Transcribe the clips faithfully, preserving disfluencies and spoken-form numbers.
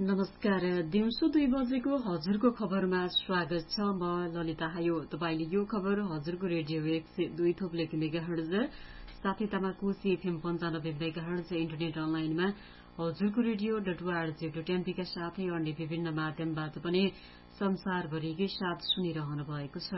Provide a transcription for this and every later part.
नमस्कार। दिउँसो दुई बजेको हजुरको खबरमा स्वागत छ। म ललिता हायो। तपाईले यो खबर हजुरको रेडियो एक सय दुई थोप्ले मेगाहर्ज साथै तामाकोशी एफएम पन्चानब्बे मेगाहर्ज इन्टरनेट अनलाइनमा हजुरको रेडियो डट ओआरजी डट एनपीका साथै अन्य विभिन्न माध्यमबाट पनि संसारभरिकै साथ सुनिरहनु भएको छ।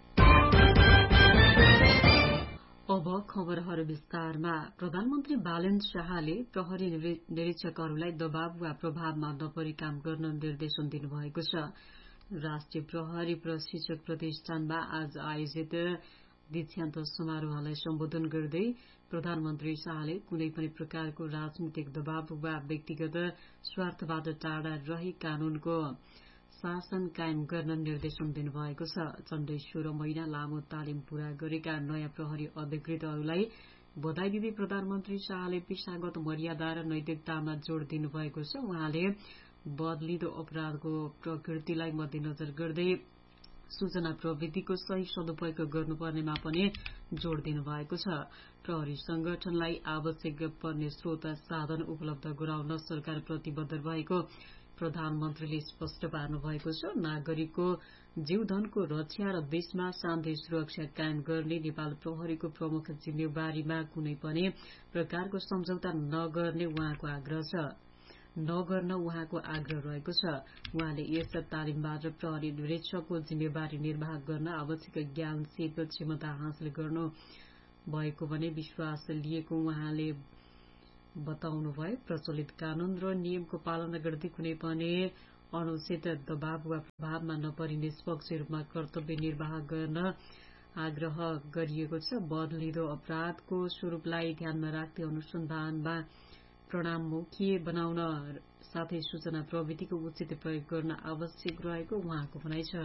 अब खबरहरू विस्तारमा। प्रधानमन्त्री बालेन्द्र शाहले प्रहरी निरीक्षकहरूलाई दबाव वा प्रभावमा नपरी काम गर्न निर्देशन दिनुभएको छ। राष्ट्रिय प्रहरी प्रशिक्षक प्रतिष्ठानमा आज आयोजित दीक्षान्त समारोहलाई सम्बोधन गर्दै प्रधानमन्त्री शाहले कुनै पनि प्रकारको राजनीतिक दबाव वा व्यक्तिगत स्वार्थबाट टाढा रही कानूनको शासन कायम गर्न निर्देशन दिनुभएको छ। झण्डै सोह्र महिना लामो तालिम पूरा गरेका नयाँ प्रहरी अधिकृतहरूलाई बधाई दिँदै प्रधानमन्त्री शाहले पेशागत मर्यादा र नैतिकतामा जोड़ दिनुभएको छ। उहाँले बदलिदो अपराधको प्रकृतिलाई मध्यनजर गर्दै सूचना प्रविधिको सही सदुपयोग गर्नुपर्नेमा पनि जोड़ दिनुभएको छ। प्रहरी संगठनलाई आवश्यक पर्ने स्रोत साधन उपलब्ध गराउन सरकार प्रतिबद्ध रहेको प्रधानमन्त्रीले स्पष्ट पार्नु भएको छ। नागरिकको जीवधनको रक्षा र देशमा शान्ति सुरक्षा कायम गर्ने नेपाल प्रहरीको प्रमुख जिम्मेवारीमा कुनै पनि प्रकारको सम्झौता नगर्ने उहाँको आग्रह छ नगर्न उहाँको आग्रह रहेको छ। उहाँले यस तालिमबाट प्रहरी निरीक्षकको जिम्मेवारी निर्वाह गर्न आवश्यक ज्ञान सिप क्षमता हासिल गर्नु भएको भने विश्वास लिएको उहाँले बताउनुभयो। प्रचलित कानून र नियमको पालना गर्दै कुनै पनि अनुचित दबाव वा प्रभावमा नपरी निष्पक्ष रूपमा कर्तव्य निर्वाह गर्न आग्रह गरिएको छ। बदलिदो अपराधको स्वरूपलाई ध्यानमा राख्दै अनुसन्धानमा प्रणाममुखी बनाउन साथै सूचना प्रविधिको उचित प्रयोग गर्न आवश्यक रहेको उहाँको भनाइ छ।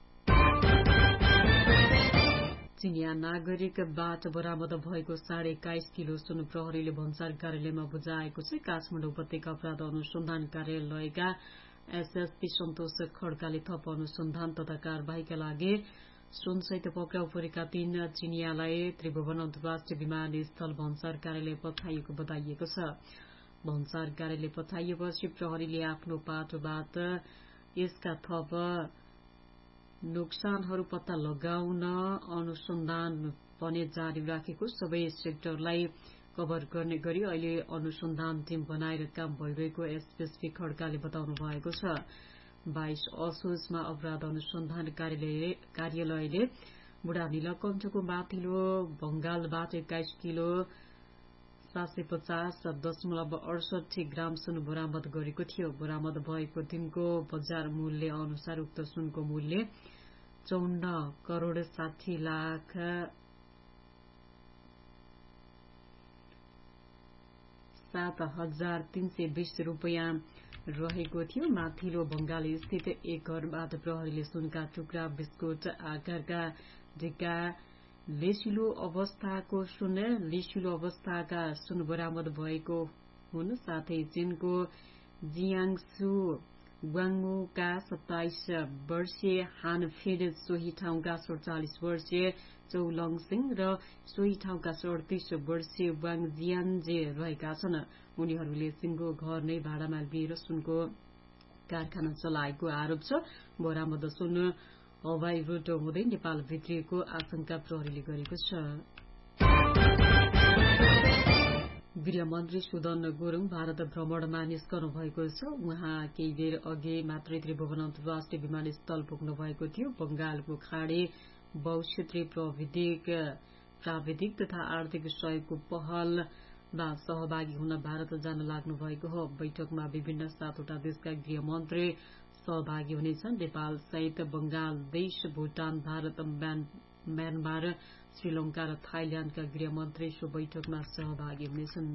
चिनिया नागरिकबाट बरामद भएको साढे एक्काइस किलो सुन प्रहरीले भन्सार कार्यालयमा बुझाएको छ। काठमाडौँ उपत्यका अपराध अनुसन्धान कार्यालयका एसएसपी सन्तोष खड्काले थप अनुसन्धान तथा कारवाहीका लागि सुनसहित पक्राउ परेका तीन चिनियालाई त्रिभुवन अन्तर्राष्ट्रिय विमानस्थल भन्सार कार्यालय पठाइएको बताइएको छ। भन्सार कार्यालय पठाइएपछि प्रहरीले आफ्नो पाटोबाट यसका थप नोक्सानहरू पत्ता लगाउन अनुसन्धान पनि जारी राखेको सबै सेक्टरलाई कभर गर्ने गरी अहिले अनुसन्धान टीम बनाएर काम भइरहेको एसएसपी खड्काले बताउनु भएको छ। बाइस असोजमा अपराध अनुसन्धान कार्यालयले बुढा नीलकण्ठको माथिल्लो बंगालबाट एक्काइस किलो सात सय पचास दशमलव अडसठी ग्राम सुन बरामद गरेको थियो। बरामद भएको दिनको बजार मूल्य अनुसार उक्त सुनको मूल्य चौन्न करोड़ साठी लाख सात हजार तीन सय बीस रूपियाँ रहेको थियो। माथिल्लो बंगाल स्थित एक घरबाट प्रहरीले सुनका टुक्रा बिस्कुट आकारका ढिक्का लेसिलो अवस्थाको सुन लेसिलो अवस्थाका सुन बरामद भएको हुन्। साथै चीनको जियाङसु ग्वाङ्गुका सत्ताइस वर्षीय हानफिड सोही ठाउँका सड़चालिस वर्षीय चौलङ सिंह र सोही ठाउँका अडतीस वर्षीय वाङ जियान्जे रहेका छन्। उनीहरूले सिंहको घर नै भाडामा लिएर सुनको कारखाना चलाएको आरोप छ। बरामद सुन हवाई रूट हुँदै नेपाल भित्रिएको आशंका प्रहरीले गरेको छ। गृहमन्त्री सुदन गुरुङ भारत भ्रमणमा निस्कनु भएको छ। उहाँ केही बेर अघि मात्रै त्रिभुवन अन्तर्राष्ट्रिय विमानस्थल पुग्नु भएको थियो। बंगालको खाडी बहुक्षेत्रीय प्राविधिक प्राविधिक तथा आर्थिक सहयोगको पहलमा सहभागी हुन भारत जान लाग्नु भएको हो। बैठकमा विभिन्न सातवटा देशका गृहमन्त्री सहभागी हुनेछन्। नेपाल सहित बंगालदेश, भूटान, भारत, म्यानमार, श्रीलंका र थाइल्याण्डका गृहमन्त्री सो बैठकमा सहभागी हुनेछन्।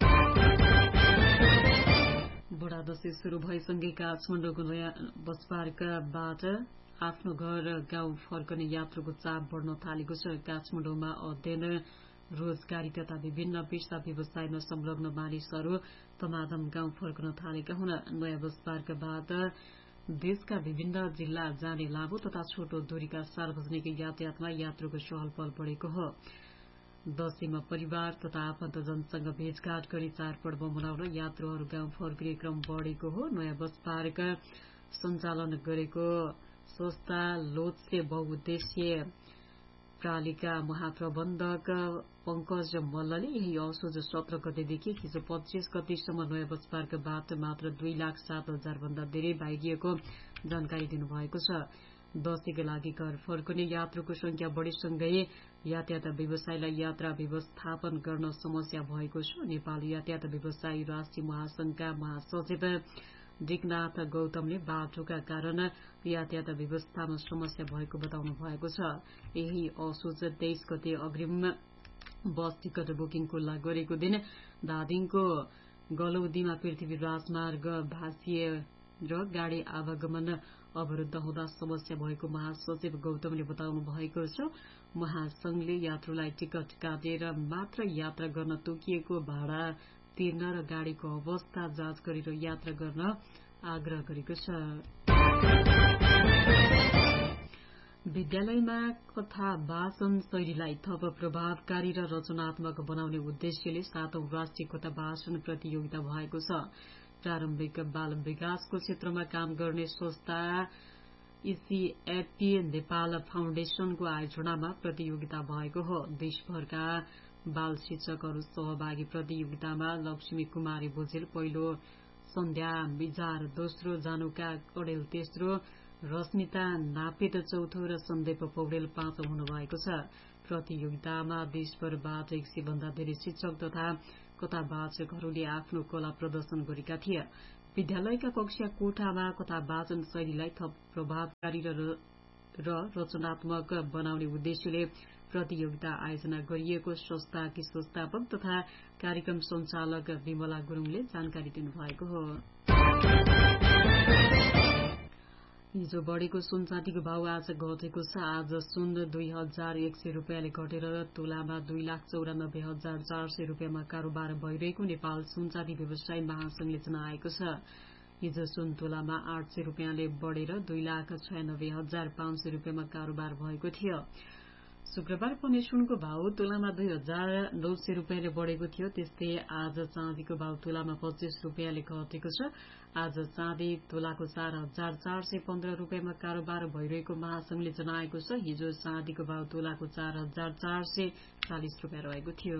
बडा दशैं शुरू भएसँगै काठमाडौँको नयाँ बस पार्कबाट आफ्नो घर गाउँ फर्कने यात्रुको चाप बढ्न थालेको छ। काठमाडौँमा अध्ययन, रोजगारी तथा विभिन्न पेशा व्यवसायमा संलग्न मानिसहरू तमादम गाउँ फर्कन थालेका हुन्। नयाँ बस पार्कबाट देशका विभिन्न जिल्ला जाने लामो तथा छोटो दूरीका सार्वजनिक यातायातमा यात्रुको चहल पहल बढेको हो। दशैंमा परिवार तथा आफन्तजनसँग भेटघाट गरी चाडपर्व मनाउन यात्रुहरू गाउँ फर्किने क्रम बढ़ेको हो। नयाँ बस पार्क सञ्चालन गरेको संस्था लोत्से बहुउद्देश्य प्रालिका महाप्रबन्धक पंकज मल्लले यही असोज सत्र गतेदेखि हिजो पच्चीस गतेसम्म नयाँ बस पार्कबाट मात्र दुई लाख सात हजार भन्दा धेरै बाहिरिएको जानकारी दिनुभएको छ। दशैंका लागि घर फर्कने यात्रुको संख्या बढ़ेसँगै यातायात व्यवसायलाई यात्रा व्यवस्थापन गर्न समस्या भएको छ। नेपाल यातायात व्यवसायी राष्ट्रिय महासंघका महासचिव दिकनाथ गौतमले बाटोका कारण यातायात व्यवस्थामा समस्या भएको बताउनु भएको छ। यही असोज तेइस गते अग्रिम बस टिकट बुकिङ खुल्ला गरेको दिन धादिङको गलौदीमा पृथ्वी राजमार्ग भाँसिए र गाड़ी आवागमन अवरुद्ध हुँदा समस्या भएको महासचिव गौतमले बताउनु भएको छ। महासंघले यात्रुलाई टिकट काटेर मात्र यात्रा गर्न तोकिएको भाडा तिर्न र गाड़ीको अवस्था जाँच गरेर यात्रा गर्न आग्रह गरेको छ। विद्यालयमा कथा वाचन शैलीलाई थप प्रभावकारी र रचनात्मक बनाउने उद्देश्यले सातौं राष्ट्रिय कथा वाचन प्रतियोगिता भएको छ। प्रारम्भिक बाल विकासको क्षेत्रमा काम गर्ने संस्था ईसीएफपी नेपाल फाउन्डेशनको आयोजनामा प्रतियोगिता भएको हो। देशभरका बाल शिक्षकहरू सहभागी प्रतियोगितामा लक्ष्मी कुमारी भुजेल पहिलो, सन्ध्या मिजार दोस्रो, जानुका कडेल तेस्रो, रश्मिता नापेद चौथो र सन्दीप पौडेल पाँचौं हुनुभएको छ। प्रतियोगितामा देशभरबाट एक सय भन्दा धेरै शिक्षक तथा कथावाचकहरूले आफ्नो कला प्रदर्शन गरेका थिए। विद्यालयका कक्षा कोठामा कथा वाचन शैलीलाई थप प्रभावकारी र रचनात्मक बनाउने उद्देश्यले प्रतियोगिता आयोजना गरिएको संस्थाकी संस्थापक तथा कार्यक्रम संचालक विमला गुरूङले जानकारी दिनुभएको हो। हिजो बढ़ेको सुन चाँदीको भाव आज घटेको छ। आज सुन दुई हजार एक सय रुपियाँले घटेर तोलामा दुई लाख चौरानब्बे हजार चार सय रुपियाँमा कारोबार भइरहेको नेपाल सुन चाँदी व्यवसायी महासंघले जनाएको छ। हिजो सुन तोलामा आठ सय रुपियाँले बढ़ेर दुई लाख छयानब्बे हजार पाँच सय रुपियाँमा कारोबार भएको थियो। शुक्रबार पनि सुनको भाव तोलामा दुई हजार नौ सय रुपियाँले बढ़ेको थियो। त्यस्तै आज चाँदीको भाव तोलामा पच्चीस रुपियाँले घटेको छ। आज चाँदी तोलाको चार हजार चार सय पन्ध्र रुपियाँमा कारोबार भइरहेको महासंघले जनाएको छ। हिजो चाँदीको भाव तोलाको चार हजार चार सय चालिस रुपियाँ रहेको थियो।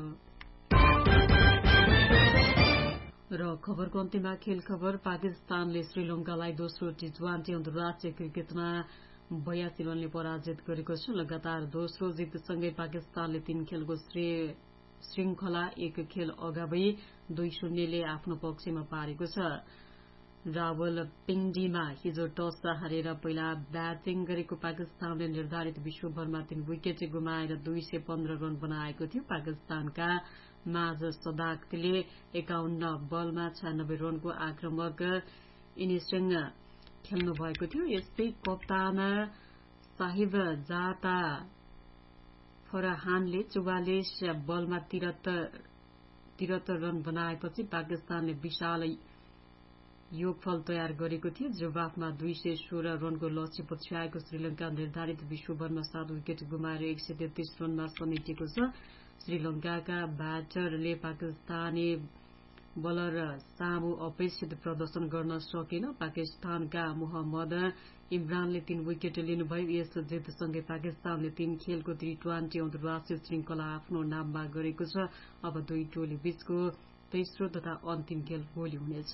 र खबरको अन्त्यमा खेल खबर। पाकिस्तानले श्रीलंकालाई दोस्रो टी ट्वेन्टी अन्तर्राष्ट्रिय क्रिकेटमा बयासी रनले पराजित गरेको छ। लगातार दोस्रो जितसँगै पाकिस्तानले तीन खेलको श्रृंखला एक खेल अगावै दुई शून्यले आफ्नो पक्षमा पारेको छ। रावलपिण्डीमा हिजो टस हारेर पहिला ब्याटिङ गरेको पाकिस्तानले निर्धारित विश्वभरमा तीन विकेट गुमाएर दुई सय पन्ध्र रन बनाएको थियो। पाकिस्तानका माझ सदाकतले एकाउन्न बलमा छयानब्बे रनको आक्रमक इनिङ्स खेल्नु भएको थियो। यस्तै कप्तान साहिब जाता फरहानले चौवालिस बलमा त्रिहत्तर रन बनाएपछि पाकिस्तानले विशाल योगफल तयार गरेको थियो। जवाफमा दुई सय सोह्र रनको लक्ष्य पछ्याएको श्रीलंका निर्धारित विश्वभरमा सात विकेट गुमाएर एक सय तेत्तीस रनमा समेटिएको छ। श्रीलंकाका ब्याटरले पाकिस्तानी बलर सामु अपेक्षित प्रदर्शन गर्न सकेन। पाकिस्तानका मोहम्मद इमरानले तीन विकेट लिनुभयो। यस जितसँगै पाकिस्तानले तीन खेलको टी ट्वेन्टी अन्तर्राष्ट्रिय श्रृंखला आफ्नो नाममा गरेको छ। अब दुई टोली बीचको तेस्रो तथा अन्तिम खेल भोलि हुनेछ।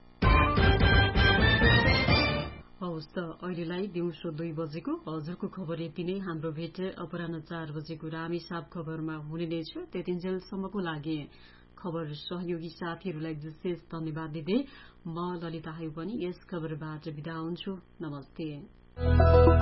हवस् त अहिलेलाई दिउँसो दुई बजेको हजुरको खबर यति नै। हाम्रो भेट अपराह्न चार बजेको रामेसाप खबरमा हुने नै छ। त्यतिन्जेलसम्मको लागि खबर सहयोगी साथीहरूलाई विशेष धन्यवाद दिँदै म ललिता हायु पनि यस खबरबाट बिदा हुन्छु। नमस्ते।